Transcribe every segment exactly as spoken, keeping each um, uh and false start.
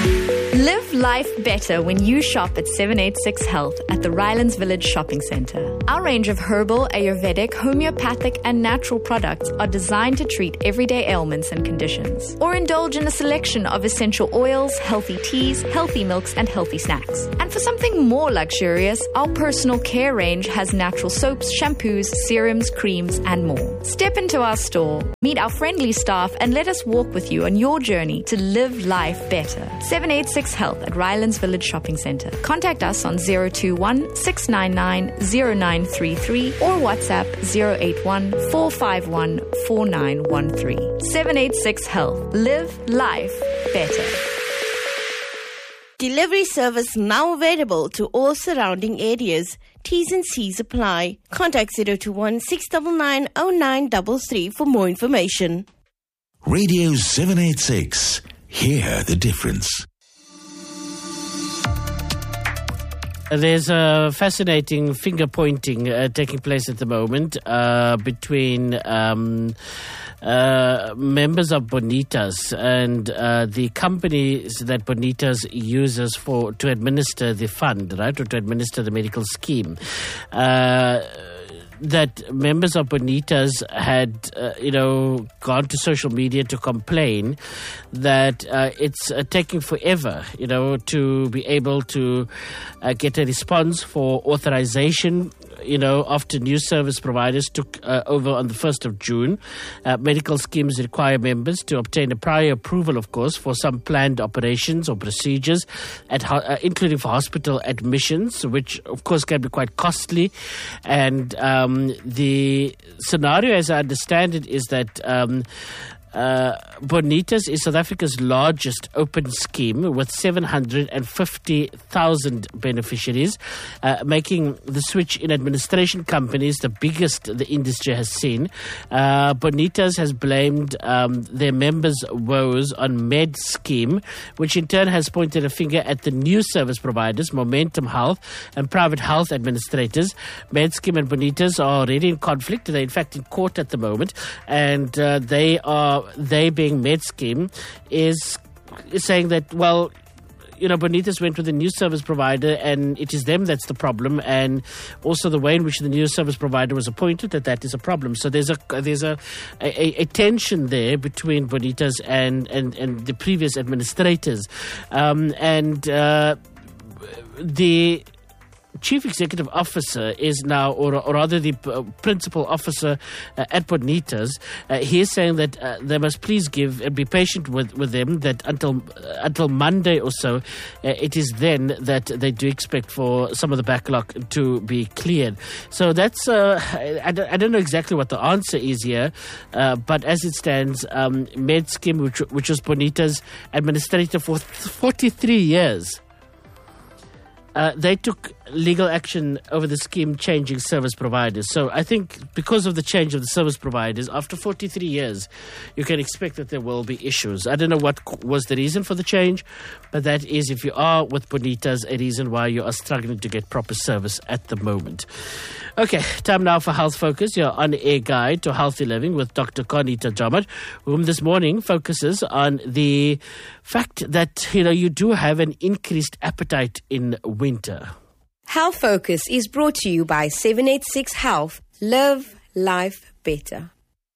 Live life better when you shop at seven eighty-six Health at the Rylands Village Shopping Centre. Our range of herbal, Ayurvedic, homeopathic and natural products are designed to treat everyday ailments and conditions. Or indulge in a selection of essential oils, healthy teas, healthy milks and healthy snacks. And for something more luxurious, our personal care range has natural soaps, shampoos, serums, creams and more. Step into our store, meet our friendly staff and let us walk with you on your journey to live life better. seven eighty-six Health at Rylands Village Shopping Centre. Contact us on zero two one, six nine nine, zero nine three three or WhatsApp zero eight one, four five one, four nine one three. seven eighty-six Health. Live life better. Delivery service now available to all surrounding areas. T's and C's apply. Contact zero two one, six nine nine, zero nine three three for more information. Radio seven eighty-six. Hear the difference. There's a fascinating finger pointing uh, taking place at the moment uh, between um, uh, members of Bonitas and uh, the companies that Bonitas uses for to administer the fund, right, or to administer the medical scheme. Uh, that members of Bonitas had, uh, you know, gone to social media to complain that uh, it's uh, taking forever, you know, to be able to uh, get a response for authorization. You know, after new service providers took uh, over on the first of June, uh, medical schemes require members to obtain a prior approval, of course, for some planned operations or procedures, at ho- uh, including for hospital admissions, which, of course, can be quite costly. And um, the scenario, as I understand it, is that Um, Uh, Bonitas is South Africa's largest open scheme with seven hundred fifty thousand beneficiaries, uh, making the switch in administration companies the biggest the industry has seen. Uh, Bonitas has blamed um, their members' woes on Med Scheme, which in turn has pointed a finger at the new service providers, Momentum Health and private health administrators. Med Scheme and Bonitas are already in conflict. They're in fact in court at the moment, and uh, they are They being Med Scheme is, is saying that, well, you know, Bonitas went with a new service provider and it is them that's the problem, and also the way in which the new service provider was appointed, that that is a problem. So there's a there's a a, a tension there between Bonitas and, and, and the previous administrators. Um, and uh, the Chief Executive Officer is now, or, or rather the uh, Principal Officer uh, at Bonitas, uh, he is saying that uh, they must please give and be patient with, with them, that until uh, until Monday or so, uh, it is then that they do expect for some of the backlog to be cleared. So that's, uh, I, don't, I don't know exactly what the answer is here, uh, but as it stands, um, Med Scheme, which, which was Bonitas' administrator for forty-three years, Uh, they took legal action over the scheme changing service providers. So I think because of the change of the service providers, after forty-three years, you can expect that there will be issues. I don't know what was the reason for the change, but that is, if you are with Bonitas, a reason why you are struggling to get proper service at the moment. Okay, time now for Health Focus, your on-air guide to healthy living with Doctor Conita Jamat, whom this morning focuses on the fact that, you know, you do have an increased appetite in winter. Health Focus is brought to you by seven eighty-six Health. Live life better.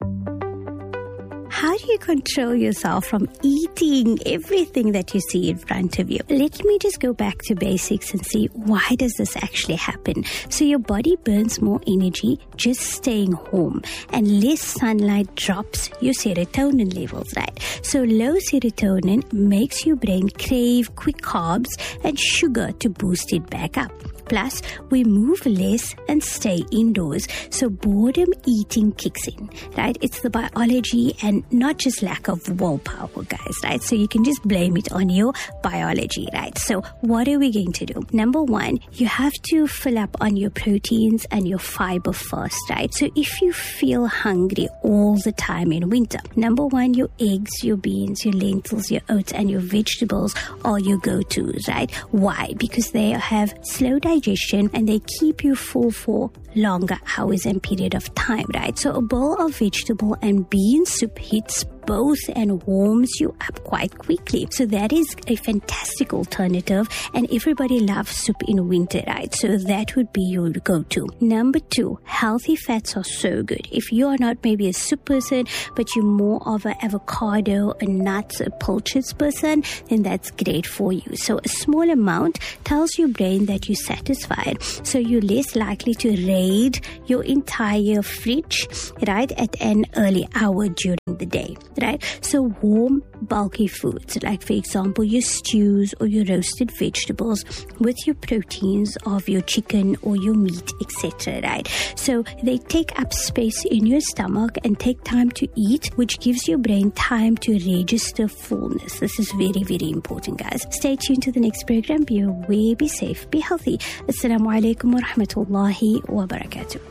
How do you control yourself from eating everything that you see in front of you? Let me just go back to basics and see, why does this actually happen? So your body burns more energy just staying home, and less sunlight drops your serotonin levels, right? So low serotonin makes your brain crave quick carbs and sugar to boost it back up. Plus, we move less and stay indoors, so boredom eating kicks in, right? It's the biology and not just lack of willpower, guys, right? So you can just blame it on your biology, right? So what are we going to do? Number one, you have to fill up on your proteins and your fiber first, right? So if you feel hungry all the time in winter, number one, your eggs, your beans, your lentils, your oats, and your vegetables are your go-tos, right? Why? Because they have slow digestion and they keep you full for longer hours and period of time, right? So a bowl of vegetable and bean soup hits both and warms you up quite quickly. So that is a fantastic alternative, and everybody loves soup in winter, right? So that would be your go-to. Number two, healthy fats are so good. If you are not maybe a soup person, but you're more of an avocado, a nuts, a pilchards person, then that's great for you. So a small amount tells your brain that you're satisfied. So you're less likely to raid your entire fridge, right, at an early hour during the day, right? So warm, bulky foods, like for example, your stews or your roasted vegetables with your proteins of your chicken or your meat, et cetera, right? So they take up space in your stomach and take time to eat, which gives your brain time to register fullness. This is very, very important, guys. Stay tuned to the next program. Be aware, be safe, be healthy. Assalamu alaikum wa rahmatullahi wa barakatuh.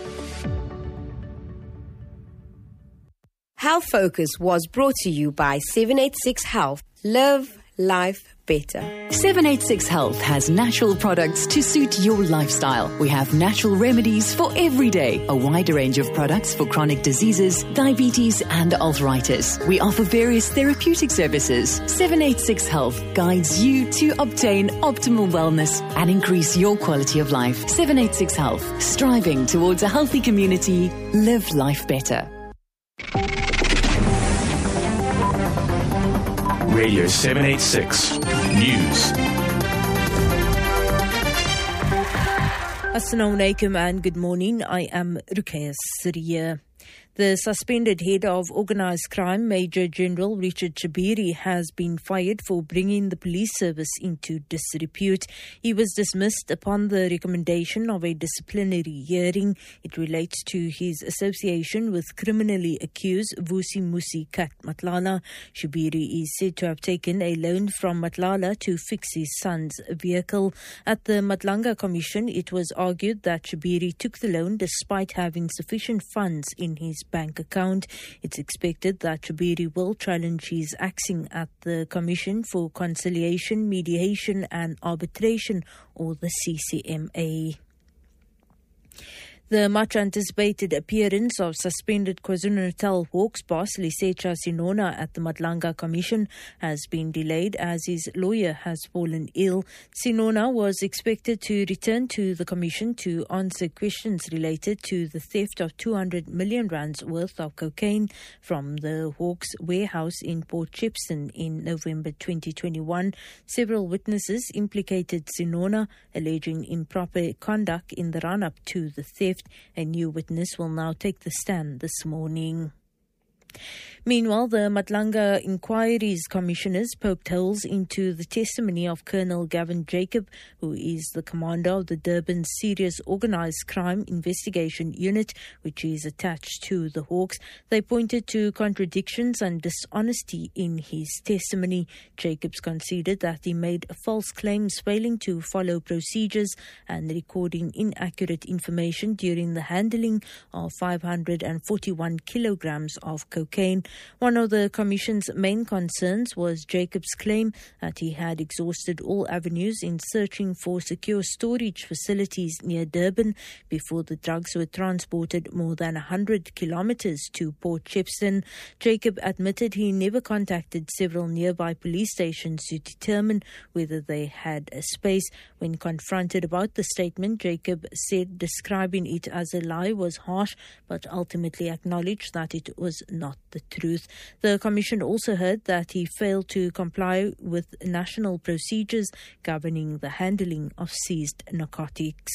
Health Focus was brought to you by seven eighty-six Health. Live life better. seven eighty-six Health has natural products to suit your lifestyle. We have natural remedies for every day, a wider range of products for chronic diseases, diabetes and arthritis. We offer various therapeutic services. seven eighty-six Health guides you to obtain optimal wellness and increase your quality of life. seven eighty-six Health, striving towards a healthy community. Live life better. Radio seven eighty-six News. Assalamu alaikum and good morning. I am Ruqayya Siriya. The suspended head of organised crime, Major General Richard Chibiri, has been fired for bringing the police service into disrepute. He was dismissed upon the recommendation of a disciplinary hearing. It relates to his association with criminally accused Vusi Musi Kat Matlala. Chibiri is said to have taken a loan from Matlala to fix his son's vehicle. At the Matlanga Commission, it was argued that Chibiri took the loan despite having sufficient funds in his bank account. It's expected that Chibiri will challenge his axing at the Commission for Conciliation, Mediation and Arbitration, or the C C M A. The much-anticipated appearance of suspended KwaZulu-Natal Hawks boss Lesetja Sinona at the Matlanga Commission has been delayed as his lawyer has fallen ill. Sinona was expected to return to the Commission to answer questions related to the theft of two hundred million rands worth of cocaine from the Hawks warehouse in Port Shepstone in November twenty twenty-one. Several witnesses implicated Sinona, alleging improper conduct in the run-up to the theft. A new witness will now take the stand this morning. Meanwhile, the Matlanga Inquiries Commissioners poked holes into the testimony of Colonel Gavin Jacob, who is the commander of the Durban Serious Organised Crime Investigation Unit, which is attached to the Hawks. They pointed to contradictions and dishonesty in his testimony. Jacobs conceded that he made false claims, failing to follow procedures and recording inaccurate information during the handling of five hundred forty-one kilograms of cocaine. One of the Commission's main concerns was Jacob's claim that he had exhausted all avenues in searching for secure storage facilities near Durban before the drugs were transported more than one hundred kilometres to Port Shepstone. Jacob admitted he never contacted several nearby police stations to determine whether they had a space. When confronted about the statement, Jacob said describing it as a lie was harsh, but ultimately acknowledged that it was not the truth. The Commission also heard that he failed to comply with national procedures governing the handling of seized narcotics.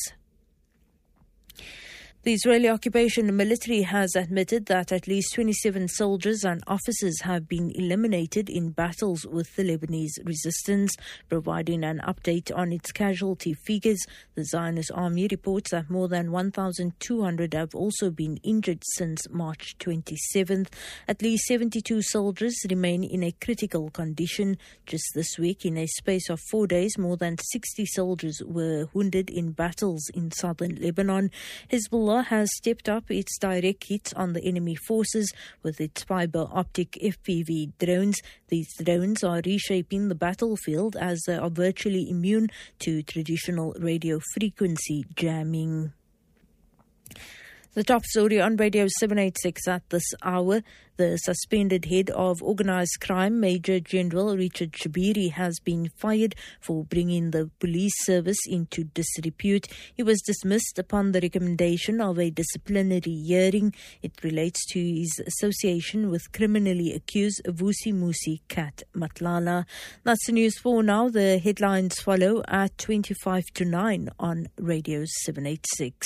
The Israeli occupation military has admitted that at least twenty-seven soldiers and officers have been eliminated in battles with the Lebanese resistance. Providing an update on its casualty figures, the Zionist army reports that more than one thousand two hundred have also been injured since March twenty-seventh. At least seventy-two soldiers remain in a critical condition. Just this week, in a space of four days, more than sixty soldiers were wounded in battles in southern Lebanon. Hezbollah has stepped up its direct hits on the enemy forces with its fiber optic F P V drones. These drones are reshaping the battlefield as they are virtually immune to traditional radio frequency jamming. The top story on Radio seven eighty-six at this hour. The suspended head of organised crime, Major General Richard Shabiri, has been fired for bringing the police service into disrepute. He was dismissed upon the recommendation of a disciplinary hearing. It relates to his association with criminally accused Vusi Musi Kat Matlala. That's the news for now. The headlines follow at twenty-five to nine on Radio seven eighty-six.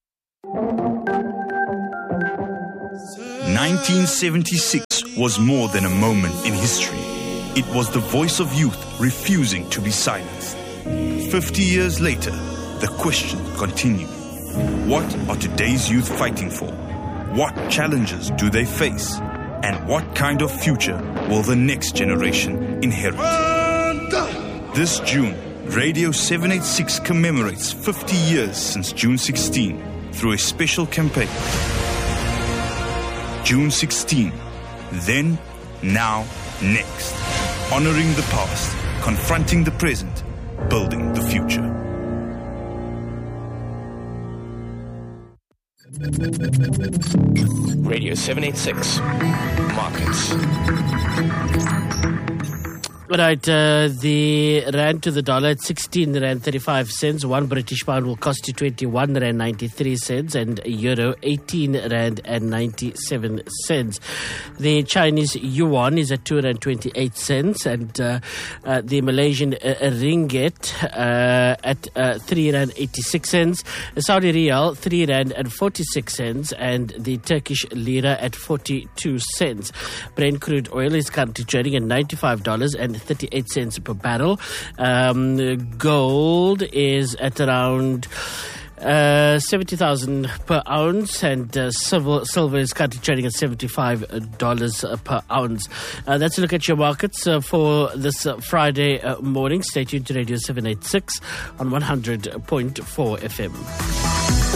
nineteen seventy-six was more than a moment in history. It was the voice of youth refusing to be silenced. Fifty years later, the question continues. What are today's youth fighting for? What challenges do they face? And what kind of future will the next generation inherit? This June, Radio seven eighty-six commemorates fifty years since June sixteenth through a special campaign. June sixteenth, then, now, next. Honoring the past, confronting the present, building the future. Radio seven eighty-six, Markets. Right, uh, the rand to the dollar at sixteen rand thirty-five cents. One British pound will cost you twenty-one rand ninety-three cents, and a euro eighteen rand and ninety-seven cents. The Chinese yuan is at two rand twenty-eight cents, and uh, uh, the Malaysian uh, ringgit uh, at uh, three rand eighty-six cents. The Saudi riyal three rand and forty-six cents, and the Turkish lira at forty-two cents. Brent crude oil is currently trading at ninety-five dollars and thirty-eight cents per barrel. Um, gold is at around uh, seventy thousand per ounce, and uh, silver, silver is currently trading at seventy-five dollars per ounce. Uh, that's a look at your markets uh, for this uh, Friday uh, morning. Stay tuned to Radio seven eighty-six on one hundred point four F M.